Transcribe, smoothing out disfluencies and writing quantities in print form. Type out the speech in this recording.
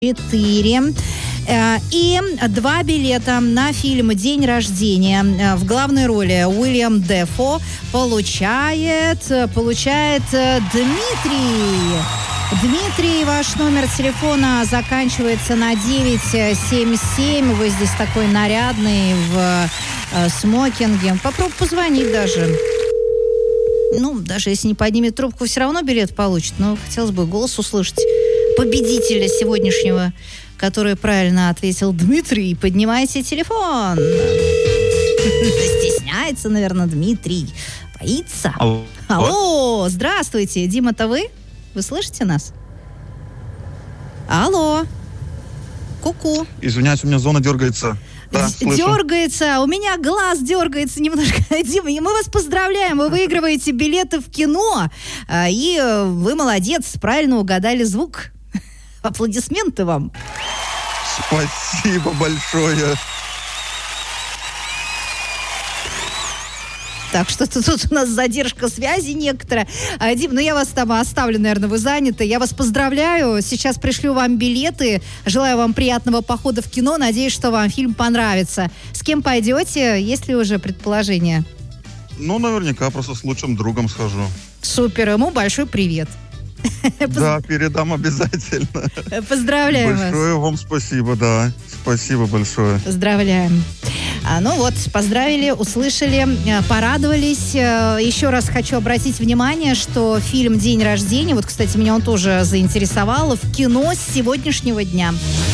4. И 2 билета на фильм «День рождения». В главной роли Уильям Дефо получает Дмитрий. Дмитрий, ваш номер телефона заканчивается на 977. Вы здесь такой нарядный в смокинге. Попробуй позвонить даже. Даже если не поднимет трубку, все равно билет получит. Но хотелось бы голос услышать победителя сегодняшнего, который правильно ответил Дмитрий. Поднимайте телефон. Стесняется, наверное, Дмитрий. Боится. Алло, здравствуйте. Дима, это вы? Вы слышите нас? Алло. Ку-ку. Извиняюсь, у меня зона дергается. Да, дергается, у меня глаз дергается немножко. Дима, мы вас поздравляем, вы выигрываете билеты в кино, и вы молодец, правильно угадали звук. Аплодисменты вам. Спасибо большое. Так, что-то тут у нас задержка связи некоторая. Дим, я вас там оставлю, наверное, вы заняты. Я вас поздравляю. Сейчас пришлю вам билеты. Желаю вам приятного похода в кино. Надеюсь, что вам фильм понравится. С кем пойдете? Есть ли уже предположение? Наверняка просто с лучшим другом схожу. Супер. Ему большой привет. Да, передам обязательно. Поздравляем вас. Большое вам спасибо, да. Спасибо большое. Поздравляем. Поздравили, услышали, порадовались. Еще раз хочу обратить внимание, что фильм «День рождения», кстати, меня он тоже заинтересовал, в кино с сегодняшнего дня.